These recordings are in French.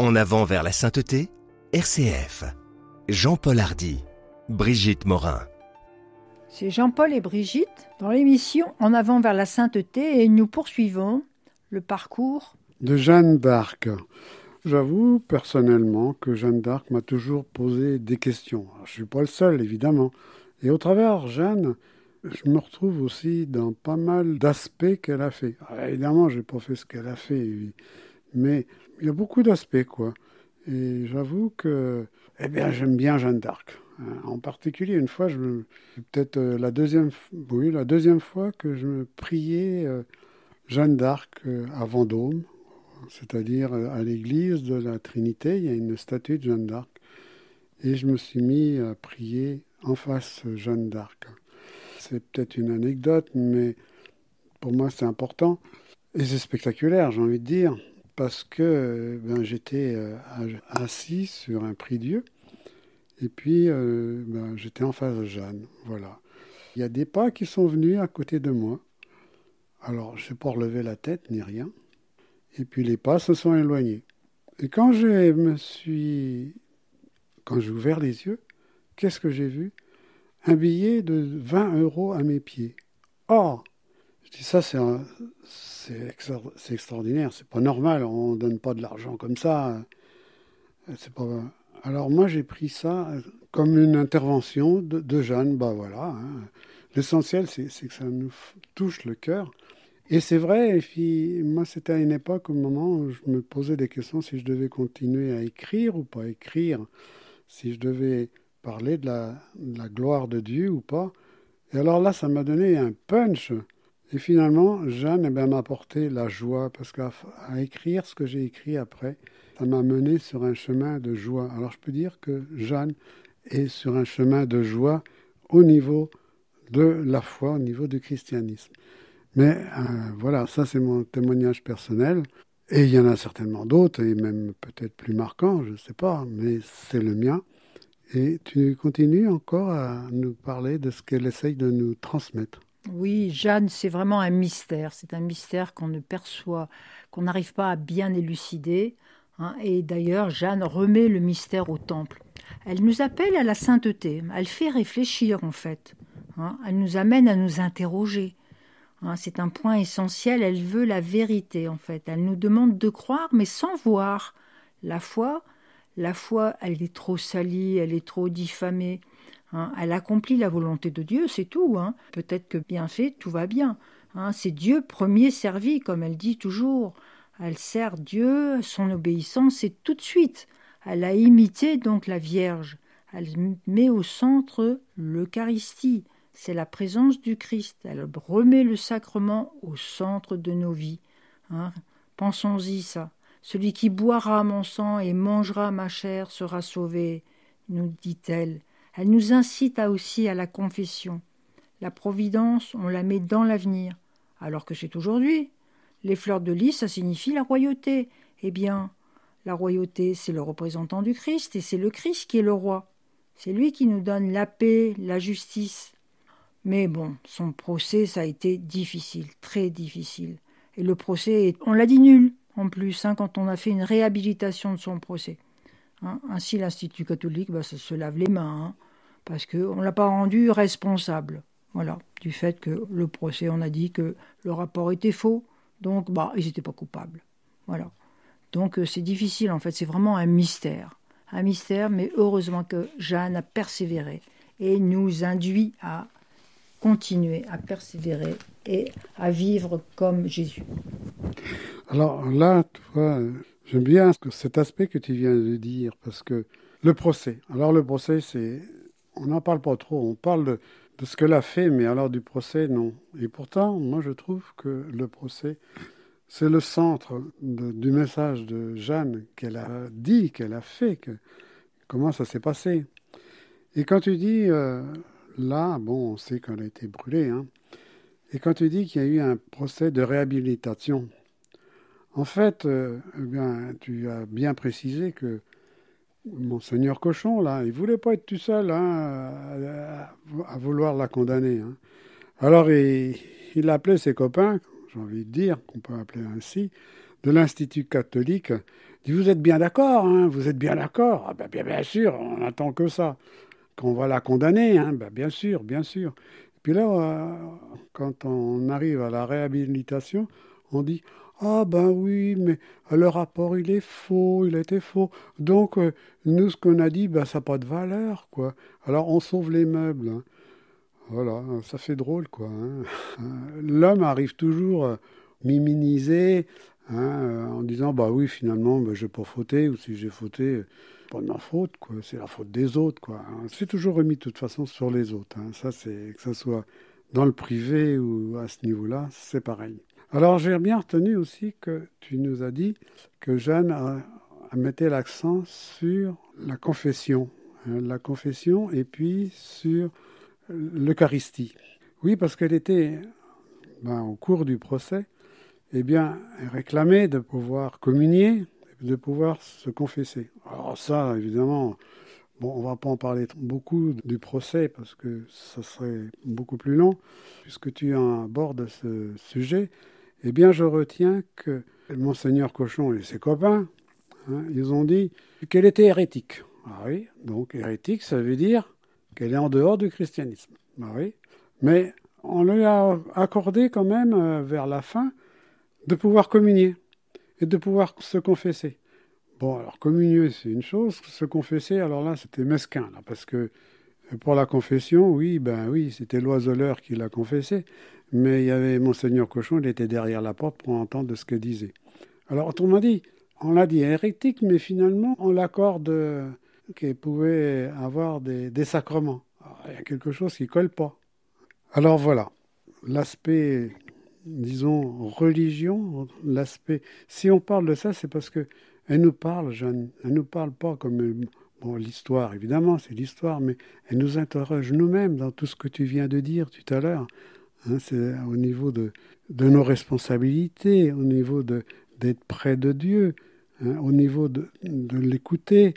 En avant vers la sainteté, RCF. Jean-Paul Hardy, Brigitte Morin. C'est Jean-Paul et Brigitte dans l'émission En avant vers la sainteté et nous poursuivons le parcours de Jeanne d'Arc. J'avoue personnellement que Jeanne d'Arc m'a toujours posé des questions. Alors, je ne suis pas le seul, évidemment. Et au travers Jeanne, je me retrouve aussi dans pas mal d'aspects qu'elle a fait. Alors, évidemment, je n'ai pas fait ce qu'elle a fait, mais il y a beaucoup d'aspects, quoi. Et j'avoue que j'aime bien Jeanne d'Arc. En particulier, une fois, peut-être la deuxième fois que je me priais Jeanne d'Arc à Vendôme, c'est-à-dire à l'église de la Trinité, il y a une statue de Jeanne d'Arc. Et je me suis mis à prier en face Jeanne d'Arc. C'est peut-être une anecdote, mais pour moi c'est important. Et c'est spectaculaire, j'ai envie de dire, parce que j'étais assis sur un prie-dieu, et puis j'étais en face de Jeanne, voilà. Il y a des pas qui sont venus à côté de moi. Alors, je n'ai pas relevé la tête ni rien. Et puis les pas se sont éloignés. Et quand j'ai ouvert les yeux, qu'est-ce que j'ai vu? Un billet de 20 € à mes pieds. Oh! Je dis ça, c'est extraordinaire, c'est pas normal, on ne donne pas de l'argent comme ça. C'est pas... Alors moi j'ai pris ça comme une intervention de Jeanne, voilà. L'essentiel c'est que ça nous touche le cœur. Et c'est vrai, et puis moi c'était à une époque, au moment où je me posais des questions si je devais continuer à écrire ou pas écrire, si je devais parler de la gloire de Dieu ou pas. Et alors là, ça m'a donné un punch. Et finalement, Jeanne m'a apporté la joie, parce qu'à écrire ce que j'ai écrit après, ça m'a mené sur un chemin de joie. Alors je peux dire que Jeanne est sur un chemin de joie au niveau de la foi, au niveau du christianisme. Mais voilà, ça c'est mon témoignage personnel. Et il y en a certainement d'autres, et même peut-être plus marquants, je ne sais pas, mais c'est le mien. Et tu continues encore à nous parler de ce qu'elle essaye de nous transmettre. Oui, Jeanne, c'est vraiment un mystère. C'est un mystère qu'on ne perçoit, qu'on n'arrive pas à bien élucider. Et d'ailleurs, Jeanne remet le mystère au temple. Elle nous appelle à la sainteté. Elle fait réfléchir, en fait. Elle nous amène à nous interroger. C'est un point essentiel. Elle veut la vérité, en fait. Elle nous demande de croire, mais sans voir. La foi, elle est trop salie, elle est trop diffamée. Elle accomplit la volonté de Dieu, c'est tout. Peut-être que bien fait, tout va bien. C'est Dieu premier servi, comme elle dit toujours. Elle sert Dieu, son obéissance, c'est tout de suite. Elle a imité donc la Vierge. Elle met au centre l'Eucharistie. C'est la présence du Christ. Elle remet le sacrement au centre de nos vies. Pensons-y ça. Celui qui boira mon sang et mangera ma chair sera sauvé, nous dit-elle. Elle nous incite aussi à la confession. La providence, on la met dans l'avenir, alors que c'est aujourd'hui. Les fleurs de lys, ça signifie la royauté. Eh bien, la royauté, c'est le représentant du Christ, et c'est le Christ qui est le roi. C'est lui qui nous donne la paix, la justice. Mais bon, son procès, ça a été difficile, très difficile. Et le procès, on l'a dit nul, en plus, quand on a fait une réhabilitation de son procès. Ainsi, l'Institut catholique, ça se lave les mains, parce qu'on ne l'a pas rendu responsable. Voilà, du fait que le procès, on a dit que le rapport était faux, donc ils n'étaient pas coupables. Voilà. Donc c'est difficile, en fait, c'est vraiment un mystère. Un mystère, mais heureusement que Jeanne a persévéré et nous induit à continuer à persévérer et à vivre comme Jésus. Alors là, toi, j'aime bien cet aspect que tu viens de dire, parce que le procès, on n'en parle pas trop, on parle de ce qu'elle a fait, mais alors du procès, non. Et pourtant, moi je trouve que le procès, c'est le centre du message de Jeanne qu'elle a dit, qu'elle a fait, comment ça s'est passé. Et quand tu dis, là, on sait qu'elle a été brûlée, et quand tu dis qu'il y a eu un procès de réhabilitation, en fait, tu as bien précisé que Monseigneur Cochon, là, il ne voulait pas être tout seul à vouloir la condamner. Alors, il appelait ses copains, j'ai envie de dire, qu'on peut appeler ainsi, de l'Institut catholique dit « Vous êtes bien d'accord, hein, vous êtes bien d'accord ?» Ah ben, bien sûr, on n'attend que ça. Qu'on va la condamner, hein, ben, bien sûr, bien sûr. Puis là, quand on arrive à la réhabilitation, on dit « Ah ben oui, mais le rapport, il est faux, il a été faux. Donc, nous, ce qu'on a dit, ben, ça n'a pas de valeur, quoi. Alors, on sauve les meubles. Hein. » Voilà, ça fait drôle, quoi. Hein. L'homme arrive toujours miminiser hein, en disant bah oui, finalement, bah, j'ai pas fauté, ou si j'ai fauté, pas de ma faute, quoi. C'est la faute des autres, quoi. Hein. C'est toujours remis de toute façon sur les autres. Hein. Ça, c'est que ce soit dans le privé ou à ce niveau-là, c'est pareil. Alors, j'ai bien retenu aussi que tu nous as dit que Jeanne mettait l'accent sur la confession. Hein, la confession et puis sur l'Eucharistie. Oui, parce qu'elle était, au cours du procès, elle réclamait de pouvoir communier, de pouvoir se confesser. Alors ça, évidemment, on ne va pas en parler beaucoup du procès parce que ça serait beaucoup plus long. Puisque tu abordes ce sujet, je retiens que Monseigneur Cochon et ses copains, hein, ils ont dit qu'elle était hérétique. Ah oui, donc hérétique, ça veut dire qu'elle est en dehors du christianisme. Ah oui. Mais on lui a accordé quand même, vers la fin, de pouvoir communier et de pouvoir se confesser. Bon, alors communier, c'est une chose, se confesser, alors là, c'était mesquin, là, parce que pour la confession, oui, c'était l'oiseleur qui l'a confessé, mais il y avait Monseigneur Cochon, il était derrière la porte pour entendre ce qu'elle disait. Alors, autrement dit, on l'a dit hérétique, mais finalement, on l'accorde qu'elle pouvait avoir des sacrements. Alors, il y a quelque chose qui ne colle pas. Alors voilà, l'aspect, disons, religion, l'aspect... Si on parle de ça, c'est parce que elle nous parle, Jeanne. Elle nous parle pas comme... Bon, l'histoire, évidemment, c'est l'histoire, mais elle nous interroge nous-mêmes dans tout ce que tu viens de dire tout à l'heure. Hein, c'est au niveau de nos responsabilités, au niveau d'être près de Dieu, hein, au niveau de l'écouter.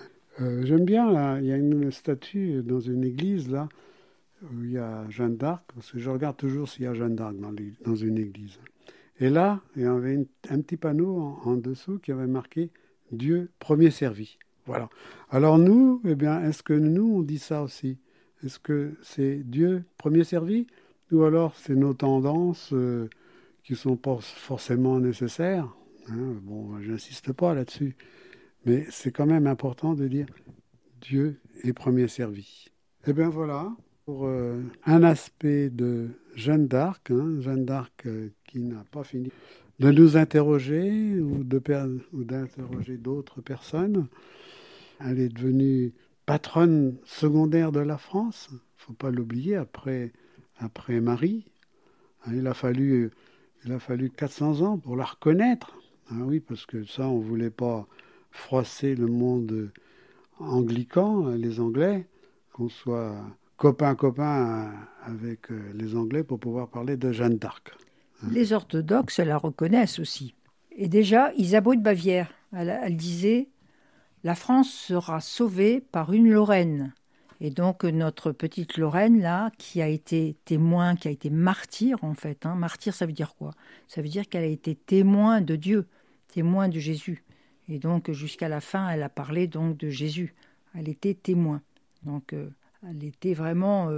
J'aime bien, là, il y a une statue dans une église, là, où il y a Jeanne d'Arc, parce que je regarde toujours s'il y a Jeanne d'Arc dans une église. Et là, il y avait un petit panneau en dessous qui avait marqué « Dieu premier servi ». Voilà. Alors nous, est-ce que nous, on dit ça aussi? Est-ce que c'est Dieu premier servi? Ou alors c'est nos tendances qui ne sont pas forcément nécessaires? Hein, bon, j'insiste pas là-dessus. Mais c'est quand même important de dire Dieu est premier servi. Eh bien voilà, pour un aspect de Jeanne d'Arc, hein, Jeanne d'Arc qui n'a pas fini de nous interroger ou d'interroger d'autres personnes. Elle est devenue patronne secondaire de la France, il ne faut pas l'oublier, après Marie. Hein, il a fallu 400 ans pour la reconnaître. Hein, oui, parce que ça, on ne voulait pas froisser le monde anglican, les Anglais, qu'on soit copain avec les Anglais pour pouvoir parler de Jeanne d'Arc. Hein. Les orthodoxes la reconnaissent aussi. Et déjà, Isabeau de Bavière, elle disait « La France sera sauvée par une Lorraine ». Et donc notre petite Lorraine, là, qui a été témoin, qui a été martyr en fait. Hein. Martyr, ça veut dire quoi? Ça veut dire qu'elle a été témoin de Dieu, témoin de Jésus. Et donc jusqu'à la fin, elle a parlé donc de Jésus. Elle était témoin. Donc elle était vraiment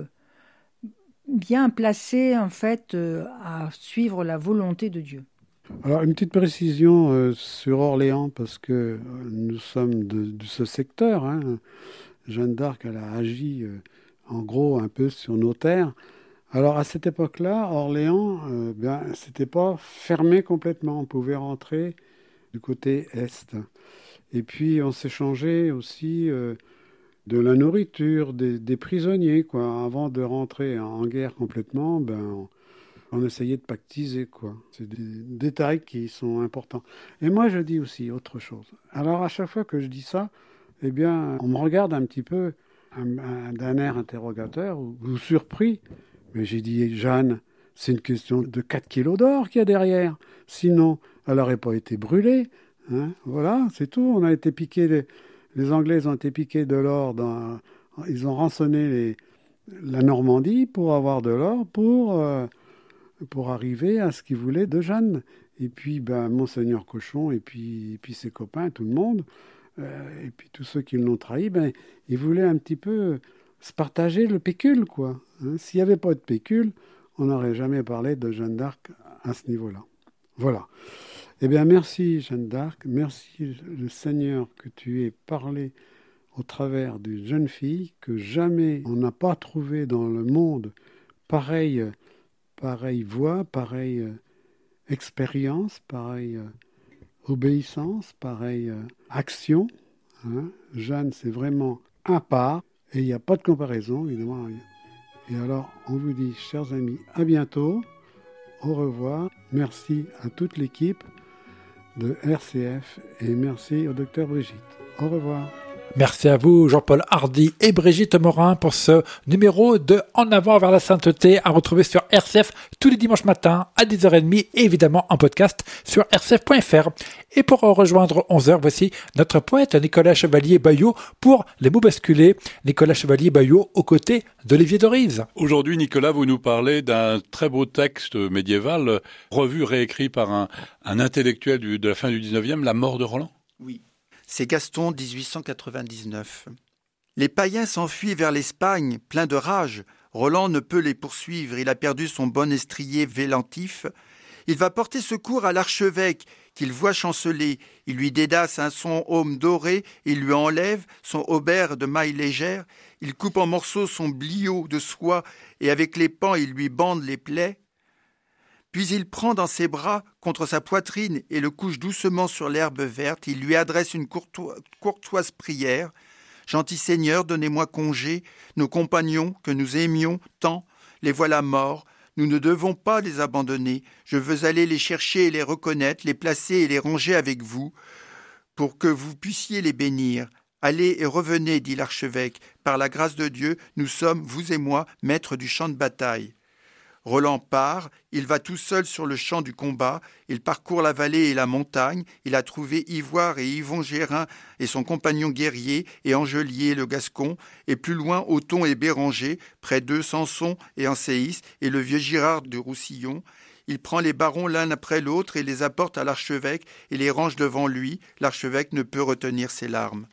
bien placée en fait à suivre la volonté de Dieu. Alors une petite précision sur Orléans, parce que nous sommes de ce secteur, hein. Jeanne d'Arc, elle a agi en gros un peu sur nos terres. Alors à cette époque-là, Orléans, c'était pas fermé complètement. On pouvait rentrer du côté est. Et puis on s'échangeait aussi de la nourriture, des prisonniers, quoi. Avant de rentrer en guerre complètement, on essayait de pactiser, quoi. C'est des détails qui sont importants. Et moi, je dis aussi autre chose. Alors à chaque fois que je dis ça, on me regarde un petit peu d'un air interrogateur ou surpris. Mais j'ai dit, Jeanne, c'est une question de 4 kilos d'or qu'il y a derrière. Sinon, elle n'aurait pas été brûlée. Hein. Voilà, c'est tout. On a été piqué, les Anglais ont été piqués de l'or. Ils ont rançonné la Normandie pour avoir de l'or pour arriver à ce qu'ils voulaient de Jeanne. et puis Monseigneur Cochon, et puis ses copains, tout le monde, et puis tous ceux qui l'ont trahi, ils voulaient un petit peu se partager le pécule, quoi. Hein. S'il n'y avait pas de pécule, on n'aurait jamais parlé de Jeanne d'Arc à ce niveau-là. Voilà. Eh bien, merci Jeanne d'Arc, merci le Seigneur que tu aies parlé au travers d'une jeune fille que jamais on n'a pas trouvé dans le monde pareille voix, pareille expérience, pareille obéissance, pareille action. Hein. Jeanne, c'est vraiment à part et il n'y a pas de comparaison, évidemment. Et alors, on vous dit, chers amis, à bientôt, au revoir. Merci à toute l'équipe de RCF et merci au docteur Brigitte. Au revoir. Merci à vous, Jean-Paul Hardy et Brigitte Morin, pour ce numéro de En avant vers la sainteté, à retrouver sur RCF tous les dimanches matins à 10h30 et évidemment en podcast sur rcf.fr. Et pour rejoindre 11h, voici notre poète Nicolas Chevalier-Bayot pour Les mots basculés. Nicolas Chevalier-Bayot aux côtés d'Olivier Doriz. Aujourd'hui, Nicolas, vous nous parlez d'un très beau texte médiéval, revu, réécrit par un intellectuel de la fin du 19e, La mort de Roland. Oui. C'est Gaston, 1899. Les païens s'enfuient vers l'Espagne, pleins de rage. Roland ne peut les poursuivre, il a perdu son bon estrier vélentif. Il va porter secours à l'archevêque, qu'il voit chanceler. Il lui dédasse son aume doré, il lui enlève son aubert de maille légère. Il coupe en morceaux son bliot de soie, et avec les pans il lui bande les plaies. Puis il prend dans ses bras contre sa poitrine et le couche doucement sur l'herbe verte. Il lui adresse une courtoise prière. « Gentil Seigneur, donnez-moi congé. Nos compagnons, que nous aimions tant, les voilà morts. Nous ne devons pas les abandonner. Je veux aller les chercher et les reconnaître, les placer et les ranger avec vous, pour que vous puissiez les bénir. Allez et revenez, dit l'archevêque. Par la grâce de Dieu, nous sommes, vous et moi, maîtres du champ de bataille. » Roland part, il va tout seul sur le champ du combat, il parcourt la vallée et la montagne, il a trouvé Ivoire et Yvon Gérin et son compagnon guerrier et Angelier le Gascon, et plus loin Othon et Béranger, près d'eux Samson et Ancéis et le vieux Girard de Roussillon. Il prend les barons l'un après l'autre et les apporte à l'archevêque et les range devant lui. L'archevêque ne peut retenir ses larmes.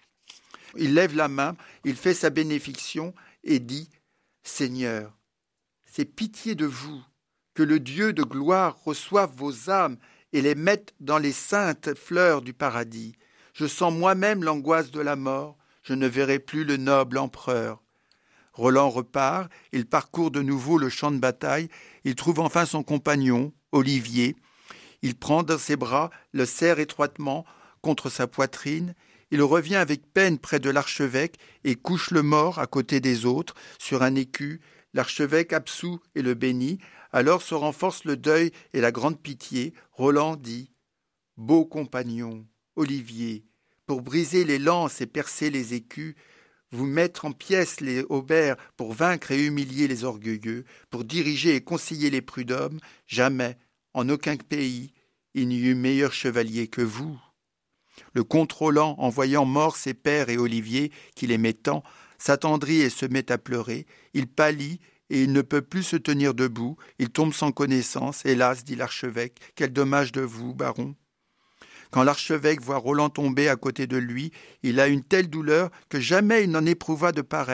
Il lève la main, il fait sa bénédiction et dit « Seigneur, c'est pitié de vous, que le Dieu de gloire reçoive vos âmes et les mette dans les saintes fleurs du paradis. Je sens moi-même l'angoisse de la mort, je ne verrai plus le noble empereur. » Roland repart, il parcourt de nouveau le champ de bataille, il trouve enfin son compagnon, Olivier. Il prend dans ses bras, le serre étroitement contre sa poitrine. Il revient avec peine près de l'archevêque et couche le mort à côté des autres, sur un écu. L'archevêque absout et le bénit. Alors se renforce le deuil et la grande pitié. Roland dit « Beau compagnon, Olivier, pour briser les lances et percer les écus, vous mettre en pièces les hauberts pour vaincre et humilier les orgueilleux, pour diriger et conseiller les prud'hommes, jamais, en aucun pays, il n'y eut meilleur chevalier que vous. » Le comte Roland, en voyant mort ses pères et Olivier, qu'il aimait tant, s'attendrit et se met à pleurer. Il pâlit et il ne peut plus se tenir debout. Il tombe sans connaissance. « Hélas, dit l'archevêque, quel dommage de vous, baron. » Quand l'archevêque voit Roland tomber à côté de lui, il a une telle douleur que jamais il n'en éprouva de pareille.